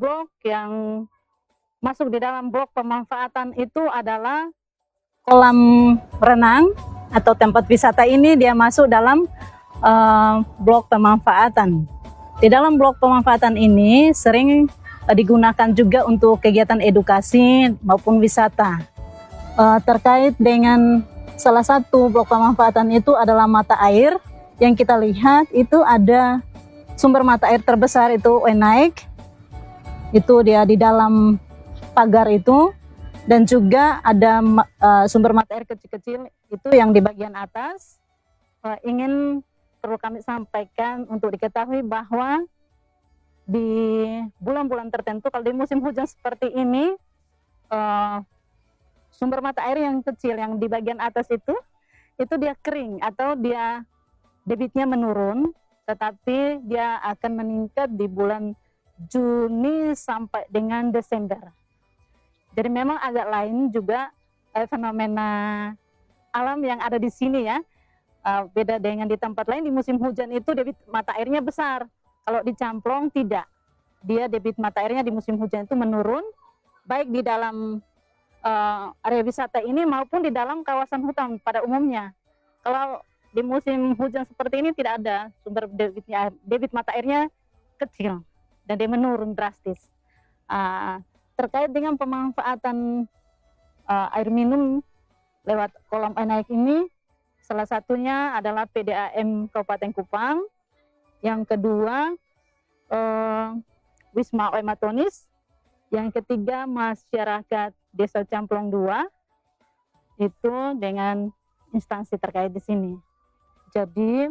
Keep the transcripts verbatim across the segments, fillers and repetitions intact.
blok yang masuk di dalam blok pemanfaatan itu adalah kolam renang atau tempat wisata. Ini dia masuk dalam uh, blok pemanfaatan. Di dalam blok pemanfaatan ini sering uh, digunakan juga untuk kegiatan edukasi maupun wisata. Uh, terkait dengan salah satu blok pemanfaatan itu adalah mata air. Yang kita lihat itu ada sumber mata air terbesar itu Enaik. Itu dia di dalam pagar itu, dan juga ada uh, sumber mata air kecil-kecil itu yang di bagian atas. Uh, ingin perlu kami sampaikan untuk diketahui bahwa di bulan-bulan tertentu, kalau di musim hujan seperti ini, uh, sumber mata air yang kecil yang di bagian atas itu, itu dia kering atau dia debitnya menurun, tetapi dia akan meningkat di bulan Juni sampai dengan Desember. Jadi memang agak lain juga eh, fenomena alam yang ada di sini ya. Uh, beda dengan di tempat lain, di musim hujan itu debit mata airnya besar. Kalau di Camplong tidak. Dia debit mata airnya di musim hujan itu menurun, baik di dalam uh, area wisata ini maupun di dalam kawasan hutan pada umumnya. Kalau di musim hujan seperti ini tidak ada sumber debitnya, debit mata airnya kecil dan dia menurun drastis. Uh, terkait dengan pemanfaatan uh, air minum lewat kolam Enaik ini, salah satunya adalah P D A M Kabupaten Kupang, yang kedua uh, Wisma Oematonis, yang ketiga masyarakat Desa Camplong dua, itu dengan instansi terkait di sini. Jadi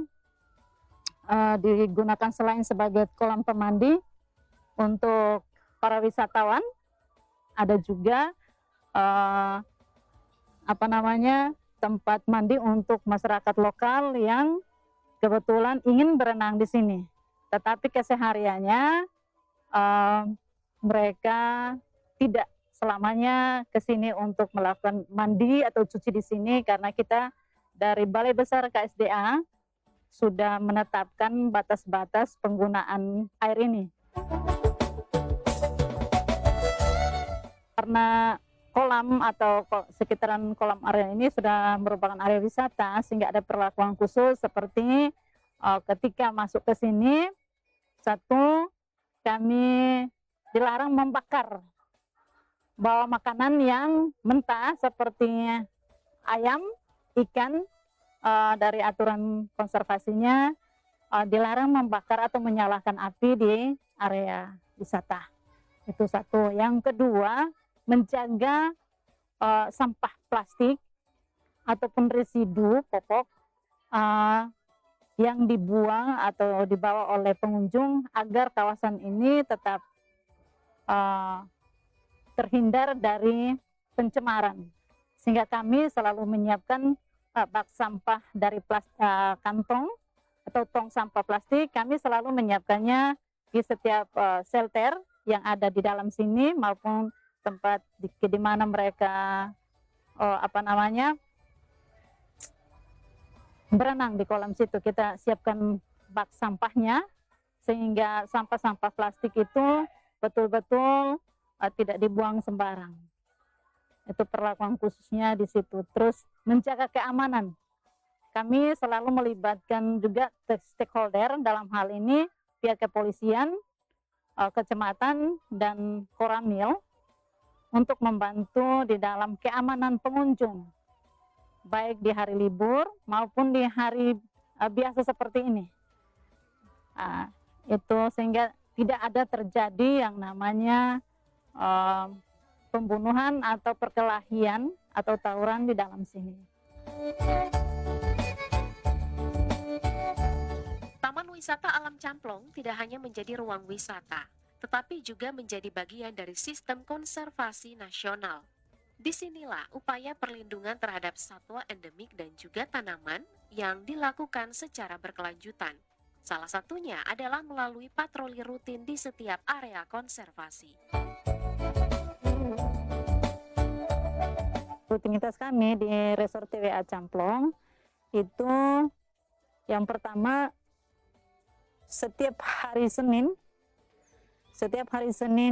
uh, digunakan selain sebagai kolam pemandi untuk para wisatawan, ada juga uh, apa namanya tempat mandi untuk masyarakat lokal yang kebetulan ingin berenang di sini. Tetapi kesehariannya uh, mereka tidak selamanya ke sini untuk melakukan mandi atau cuci di sini, karena kita dari Balai Besar K S D A sudah menetapkan batas-batas penggunaan air ini. Karena kolam atau sekitaran kolam area ini sudah merupakan area wisata, sehingga ada perlakuan khusus seperti uh, ketika masuk ke sini, satu, kami dilarang membakar, bawa makanan yang mentah seperti ayam, ikan, uh, dari aturan konservasinya uh, dilarang membakar atau menyalakan api di area wisata. Itu satu. Yang kedua, menjaga uh, sampah plastik ataupun residu popok uh, yang dibuang atau dibawa oleh pengunjung, agar kawasan ini tetap uh, terhindar dari pencemaran. Sehingga kami selalu menyiapkan uh, bak sampah dari plas, uh, kantong atau tong sampah plastik. Kami selalu menyiapkannya di setiap uh, shelter yang ada di dalam sini, maupun tempat di, di mana mereka oh, apa namanya berenang di kolam situ. Kita siapkan bak sampahnya, sehingga sampah-sampah plastik itu betul-betul uh, tidak dibuang sembarang. Itu perlakuan khususnya di situ. Terus menjaga keamanan, kami selalu melibatkan juga stakeholder, dalam hal ini pihak kepolisian, uh, kecamatan, dan Koramil, untuk membantu di dalam keamanan pengunjung, baik di hari libur maupun di hari uh, biasa seperti ini. Uh, itu sehingga tidak ada terjadi yang namanya uh, pembunuhan atau perkelahian atau tawuran di dalam sini. Taman Wisata Alam Camplong tidak hanya menjadi ruang wisata, tetapi juga menjadi bagian dari sistem konservasi nasional. Disinilah upaya perlindungan terhadap satwa endemik dan juga tanaman yang dilakukan secara berkelanjutan. Salah satunya adalah melalui patroli rutin di setiap area konservasi. Rutinitas kami di Resort T W A Camplong itu yang pertama, setiap hari Senin, setiap hari Senin